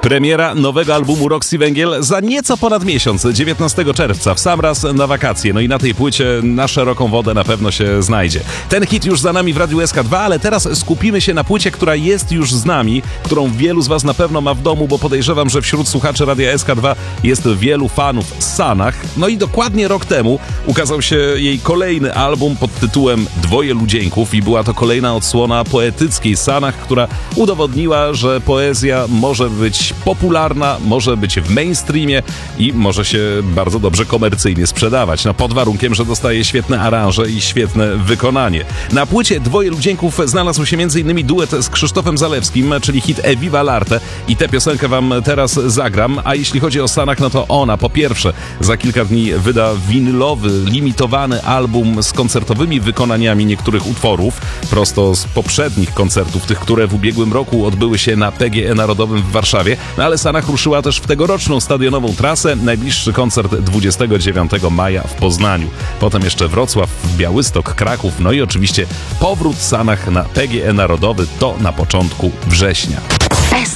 Premiera nowego albumu Roxy Węgiel za nieco ponad miesiąc, 19 czerwca, w sam raz na wakacje. No i na tej płycie na szeroką wodę na pewno się znajdzie. Ten hit już za nami w Radiu SK2, ale teraz skupimy się na płycie, która jest już z nami, którą wielu z was na pewno ma w domu, bo podejrzewam, że wśród słuchaczy Radia SK2 jest wielu fanów Sanach. No i dokładnie rok temu ukazał się jej kolejny album pod tytułem Dwoje ludzieńków i była to kolejna odsłona poetyckiej Sanach, która udowodniła, że poezja może być popularna, może być w mainstreamie i może się bardzo dobrze komercyjnie sprzedawać. No pod warunkiem, że dostaje świetne aranże i świetne wykonanie. Na płycie Dwoje ludzieńków znalazł się m.in. duet z Krzysztofem Zalewskim, czyli hit E Viva l'Arte i tę piosenkę wam teraz zagram. A jeśli chodzi o Sanach, no to ona po pierwsze za kilka dni wyda winylowy, limitowany album z koncertowymi wykonaniami niektórych utworów, prosto z poprzednich koncertów, tych, które w ubiegłym roku odbyły się na PGE Narodowym w Warszawie, no ale Sanach ruszyła też w tegoroczną stadionową trasę, najbliższy koncert 29 maja w Poznaniu. Potem jeszcze Wrocław, Białystok, Kraków, no i oczywiście powrót Sanach na PGE Narodowy to na początku września.